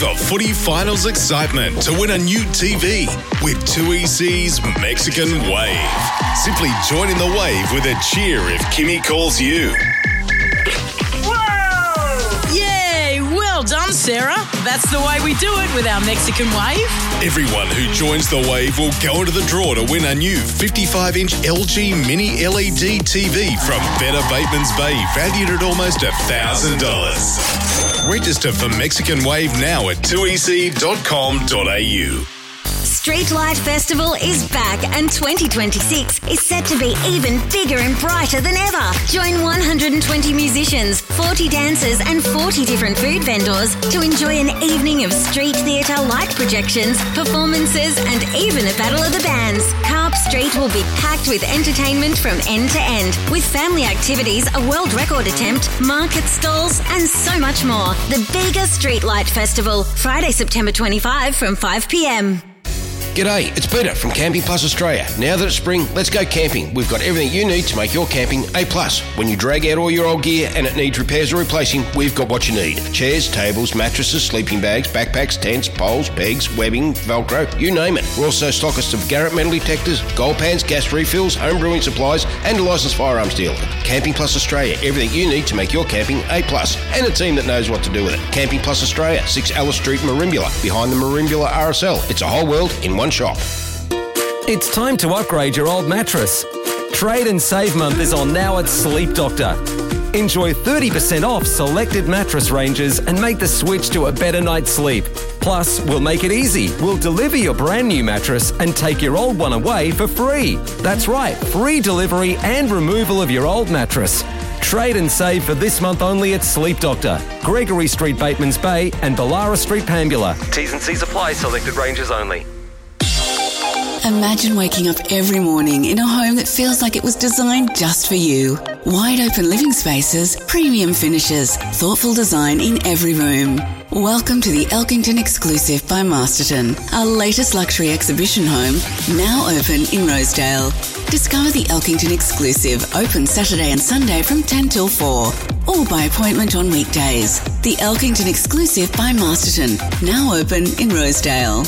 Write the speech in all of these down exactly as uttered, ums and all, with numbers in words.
The footy finals excitement to win a new T V with two E C's Mexican Wave. Simply join in the wave with a cheer if Kimmy calls you. Whoa! Yay! Well done, Sarah. That's the way we do it with our Mexican Wave. Everyone who joins the wave will go into the draw to win a new fifty-five inch L G Mini L E D T V from Better Bateman's Bay, valued at almost one thousand dollars. Register for Mexican Wave now at two e c dot com dot a u. Streetlight Festival is back and twenty twenty-six is set to be even bigger and brighter than ever. Join one hundred twenty musicians, forty dancers and forty different food vendors to enjoy an evening of street theatre, light projections, performances and even a battle of the bands. Carp Street will be packed with entertainment from end to end, with family activities, a world record attempt, market stalls and so much more. The Bega Streetlight Festival, Friday, September twenty-fifth from five p m. G'day, it's Peter from Camping Plus Australia. Now that it's spring, let's go camping. We've got everything you need to make your camping A plus. When you drag out all your old gear and it needs repairs or replacing, we've got what you need. Chairs, tables, mattresses, sleeping bags, backpacks, tents, poles, pegs, webbing, Velcro, you name it. We're also stockists of Garrett metal detectors, gold pans, gas refills, home brewing supplies and a licensed firearms dealer. Camping Plus Australia, everything you need to make your camping A plus. And a team that knows what to do with it. Camping Plus Australia, six Alice Street, Merimbula, behind the Merimbula R S L. It's a whole world in one shop. It's time to upgrade your old mattress. Trade and Save Month is on now at Sleep Doctor. Enjoy thirty percent off selected mattress ranges and make the switch to a better night's sleep. Plus, we'll make it easy. We'll deliver your brand new mattress and take your old one away for free. That's right, free delivery and removal of your old mattress. Trade and save for this month only at Sleep Doctor, Gregory Street, Bateman's Bay and Ballara Street, Pambula. T's and C's apply, selected ranges only. Imagine waking up every morning in a home that feels like it was designed just for you. Wide open living spaces, premium finishes, thoughtful design in every room. Welcome to the Elkington Exclusive by Masterton, our latest luxury exhibition home, now open in Rosedale. Discover the Elkington Exclusive, open Saturday and Sunday from ten till four, or by appointment on weekdays. The Elkington Exclusive by Masterton, now open in Rosedale.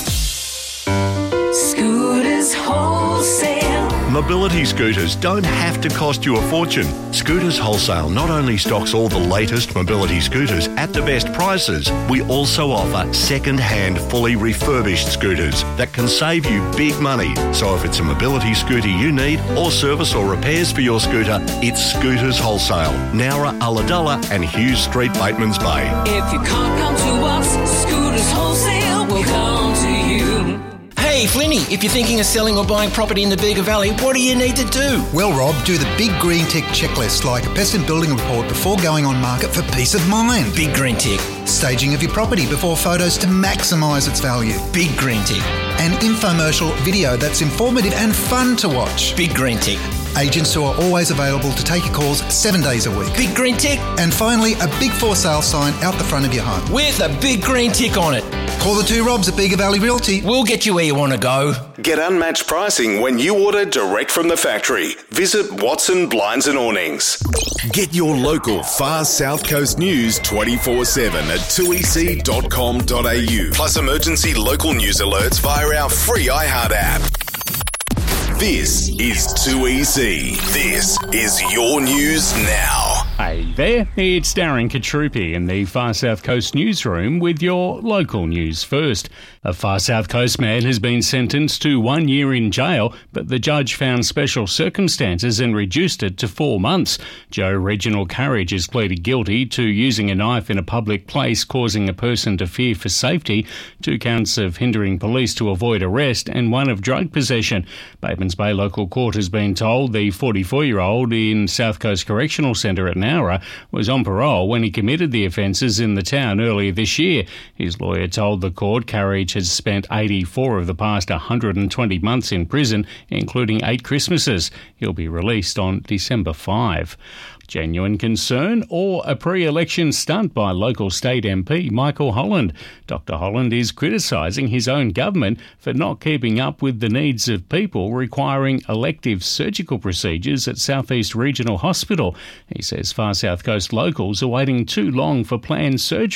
Scooters Wholesale. Mobility scooters don't have to cost you a fortune. Scooters Wholesale not only stocks all the latest mobility scooters at the best prices, we also offer second-hand, fully refurbished scooters that can save you big money. So if it's a mobility scooter you need, or service or repairs for your scooter, it's Scooters Wholesale, Nowra, Ulladulla and Hughes Street, Bateman's Bay. If you can't come to us, Scooters Wholesale will come to you. Hey, Flinny, if you're thinking of selling or buying property in the Bega Valley, what do you need to do? Well, Rob, do the big green tick checklist like a pest and building report before going on market for peace of mind. Big green tick. Staging of your property before photos to maximise its value. Big green tick. An infomercial video that's informative and fun to watch. Big green tick. Agents who are always available to take your calls seven days a week. Big green tick. And finally, a big for sale sign out the front of your home. With a big green tick on it. Call the two Robs at Bega Valley Realty. We'll get you where you want to go. Get unmatched pricing when you order direct from the factory. Visit Watson Blinds and Awnings. Get your local Far South Coast news twenty-four seven at two e c dot com dot a u. Plus emergency local news alerts via our free iHeart app. This is two E C. This is your news now. Hey there, it's Darren Katrupi in the Far South Coast newsroom with your local news first. A Far South Coast man has been sentenced to one year in jail, but the judge found special circumstances and reduced it to four months. Joe Reginald Courage has pleaded guilty to using a knife in a public place causing a person to fear for safety, two counts of hindering police to avoid arrest, and one of drug possession. Bateman's Bay local court has been told the forty-four-year-old in South Coast Correctional Centre at Nowra was on parole when he committed the offences in the town earlier this year. His lawyer told the court Courage has spent eighty-four of the past one hundred twenty months in prison, including eight Christmases. He'll be released on December fifth. Genuine concern or a pre-election stunt by local state M P Michael Holland? Doctor Holland is criticising his own government for not keeping up with the needs of people requiring elective surgical procedures at South East Regional Hospital. He says Far South Coast locals are waiting too long for planned surgery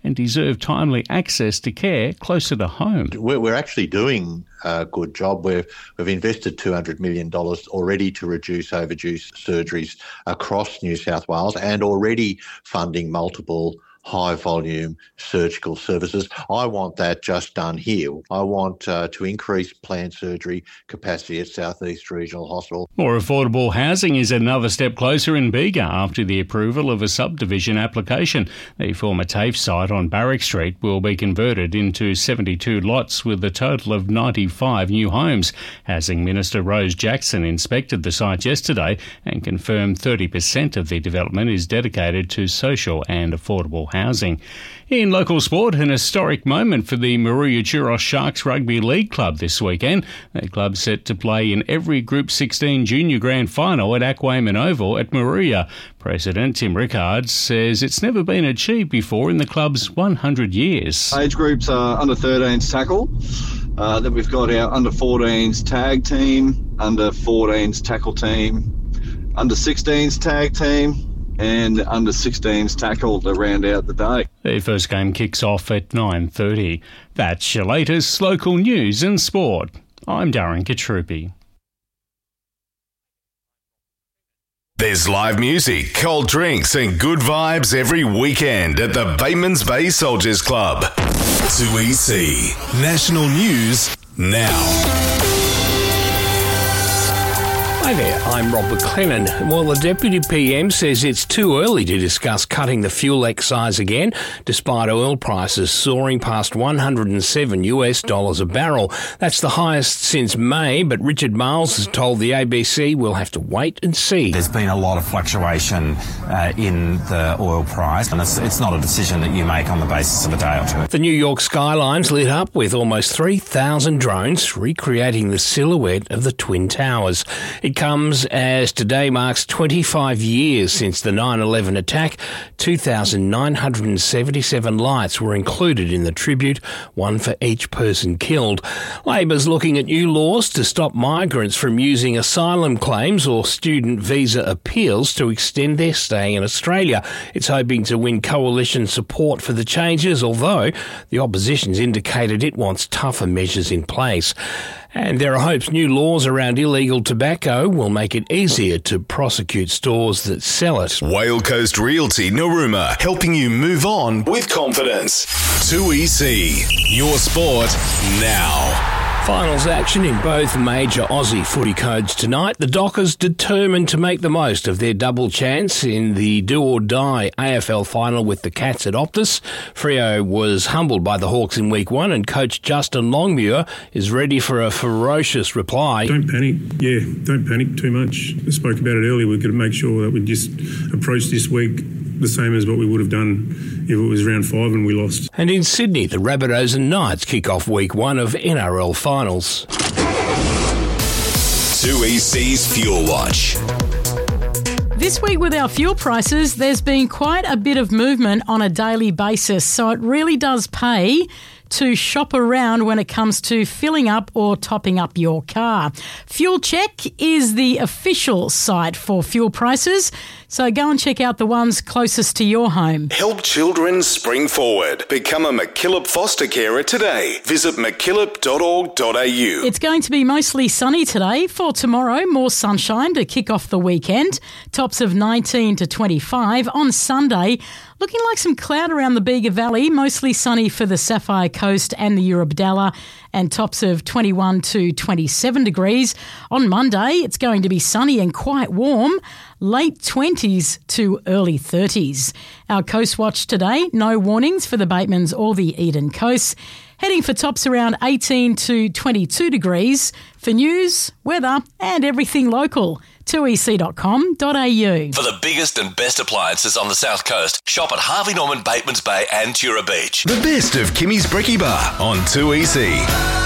and deserve timely access to care closer to home. We're, we're actually doing a good job. We've, we've invested two hundred million dollars already to reduce overdue surgeries across New South Wales and already funding multiple high-volume surgical services. I want that just done here. I want uh, to increase planned surgery capacity at South East Regional Hospital. More affordable housing is another step closer in Bega after the approval of a subdivision application. The former TAFE site on Barrack Street will be converted into seventy-two lots with a total of ninety-five new homes. Housing Minister Rose Jackson inspected the site yesterday and confirmed thirty percent of the development is dedicated to social and affordable housing. In local sport, an historic moment for the Maruya Churros Sharks Rugby League Club this weekend. The club set to play in every Group sixteen Junior Grand Final at Aquaman Oval at Maruya. President Tim Rickards says it's never been achieved before in the club's one hundred years. Age groups are under thirteens tackle. Uh, then we've got our under fourteens tag team, under fourteens tackle team, under sixteens tag team, and under sixteens tackle to round out the day. The first game kicks off at nine thirty. That's your latest local news and sport. I'm Darren Katrupi. There's live music, cold drinks and good vibes every weekend at the Batemans Bay Soldiers Club. two E C National News now. Hi there, I'm Rob McLennan. Well, the Deputy P M says it's too early to discuss cutting the fuel excise again, despite oil prices soaring past one hundred seven US dollars a barrel. That's the highest since May, but Richard Miles has told the A B C we'll have to wait and see. There's been a lot of fluctuation uh, in the oil price, and it's, it's not a decision that you make on the basis of a day or two. The New York skyline's lit up with almost three thousand drones recreating the silhouette of the Twin Towers. It comes as today marks twenty-five years since the nine eleven attack. two thousand nine hundred seventy-seven lights were included in the tribute, one for each person killed. Labor's looking at new laws to stop migrants from using asylum claims or student visa appeals to extend their stay in Australia. It's hoping to win coalition support for the changes, although the opposition's indicated it wants tougher measures in place. And there are hopes new laws around illegal tobacco will make it easier to prosecute stores that sell it. Whale Coast Realty Narooma, helping you move on with confidence. two E C, your sport now. Finals action in both major Aussie footy codes tonight. The Dockers determined to make the most of their double chance in the do-or-die A F L final with the Cats at Optus. Freo was humbled by the Hawks in week one, and coach Justin Longmuir is ready for a ferocious reply. Don't panic. Yeah, don't panic too much. I spoke about it earlier. We've got to make sure that we just approach this week the same as what we would have done if it was round five and we lost. And in Sydney, the Rabbitohs and Knights kick off week one of N R L finals. two E C's Fuel Watch. This week with our fuel prices, there's been quite a bit of movement on a daily basis, so it really does pay to shop around when it comes to filling up or topping up your car. Fuel Check is the official site for fuel prices, so go and check out the ones closest to your home. Help children spring forward. Become a MacKillop foster carer today. Visit mackillop dot org dot a u. It's going to be mostly sunny today. For tomorrow, more sunshine to kick off the weekend. Tops of nineteen to twenty-five. On Sunday, looking like some cloud around the Bega Valley, mostly sunny for the Sapphire Coast and the Eurobodalla, and tops of twenty-one to twenty-seven degrees. On Monday, it's going to be sunny and quite warm, late twenties to early thirties. Our Coast Watch today, no warnings for the Batemans or the Eden Coast. Heading for tops around eighteen to twenty-two degrees. For news, weather and everything local, two e c dot com dot a u. For the biggest and best appliances on the South Coast, shop at Harvey Norman, Batemans Bay and Tura Beach. The best of Kimmy's Brekkie Bar on two E C.